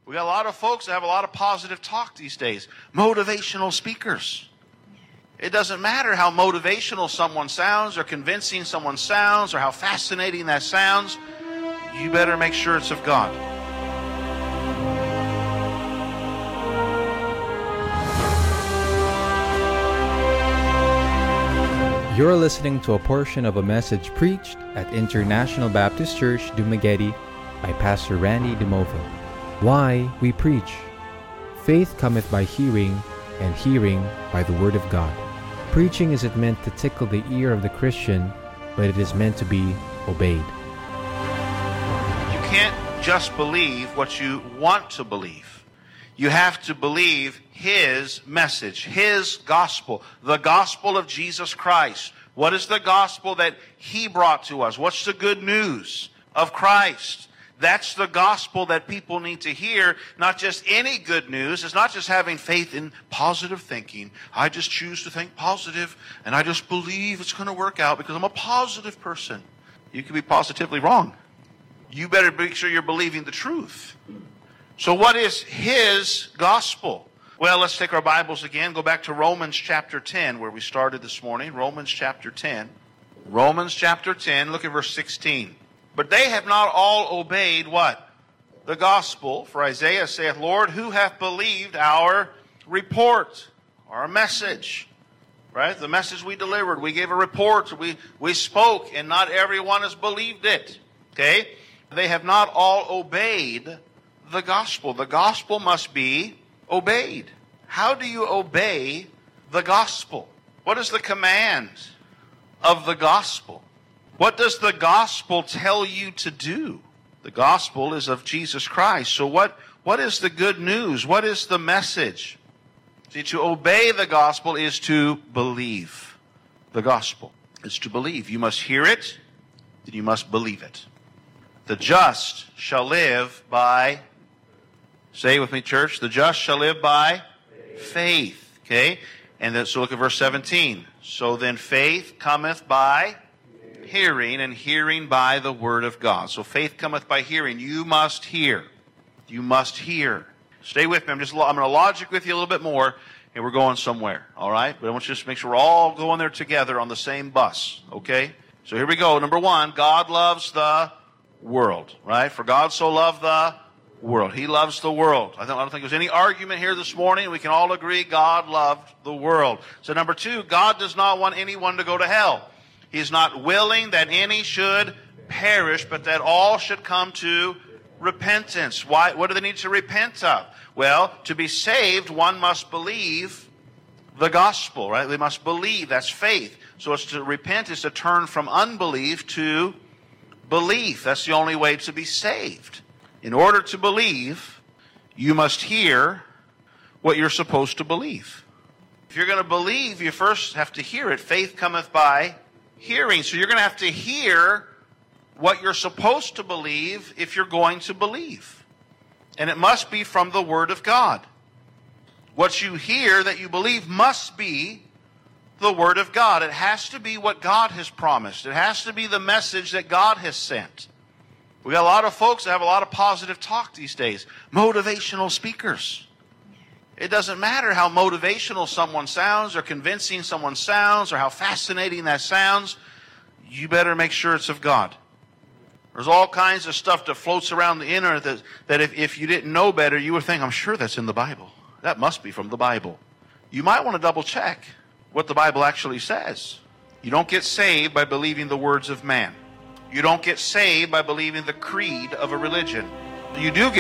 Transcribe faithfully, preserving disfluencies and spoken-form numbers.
We got a lot of folks that have a lot of positive talk these days. Motivational speakers. It doesn't matter how motivational someone sounds or convincing someone sounds or how fascinating that sounds. You better make sure it's of God. You're listening to a portion of a message preached at International Baptist Church, Dumaguete by Pastor Randy DeMova. Why we preach. Faith cometh by hearing, and hearing by the Word of God. Preaching isn't meant to tickle the ear of the Christian, but it is meant to be obeyed. You can't just believe what you want to believe. You have to believe His message, His gospel, the gospel of Jesus Christ. What is the gospel that He brought to us? What's the good news of Christ? That's the gospel that people need to hear, not just any good news. It's not just having faith in positive thinking. I just choose to think positive, and I just believe it's going to work out because I'm a positive person. You can be positively wrong. You better make sure you're believing the truth. So what is His gospel? Well, let's take our Bibles again. Go back to Romans chapter ten, where we started this morning. Romans chapter ten. Romans chapter ten, look at verse sixteen. But they have not all obeyed what? The gospel. For Isaiah saith, Lord, who hath believed our report, our message? Right? The message we delivered. We gave a report. We, we spoke, and not everyone has believed it. Okay? They have not all obeyed the gospel. The gospel must be obeyed. How do you obey the gospel? What is the command of the gospel? What does the gospel tell you to do? The gospel is of Jesus Christ. So what, what is the good news? What is the message? See, to obey the gospel is to believe the gospel. It's to believe. You must hear it, then you must believe it. The just shall live by, say with me, church, the just shall live by faith. faith. Okay? And then, so look at verse seventeen. So then faith cometh by hearing, and hearing by the word of God. So faith cometh by hearing. You must hear. You must hear. Stay with me. I'm just I'm going to logic with you a little bit more, and we're going somewhere. All right? But I want you to just make sure we're all going there together on the same bus. Okay? So here we go. Number one, God loves the world. Right? For God so loved the world. He loves the world. I don't, I don't think there's any argument here this morning. We can all agree God loved the world. So number two, God does not want anyone to go to hell. He is not willing that any should perish, but that all should come to repentance. Why? What do they need to repent of? Well, to be saved, one must believe the gospel, right? They must believe. That's faith. So it's to repent is to turn from unbelief to belief. That's the only way to be saved. In order to believe, you must hear what you're supposed to believe. If you're going to believe, you first have to hear it. Faith cometh by hearing. So you're going to have to hear what you're supposed to believe if you're going to believe. And it must be from the Word of God. What you hear that you believe must be the Word of God. It has to be what God has promised. It has to be the message that God has sent. We got a lot of folks that have a lot of positive talk these days. Motivational speakers. It doesn't matter how motivational someone sounds or convincing someone sounds or how fascinating that sounds. You better make sure it's of God. There's all kinds of stuff that floats around the internet that, that if, if you didn't know better, you would think, I'm sure that's in the Bible. That must be from the Bible. You might want to double check what the Bible actually says. You don't get saved by believing the words of man. You don't get saved by believing the creed of a religion. You do get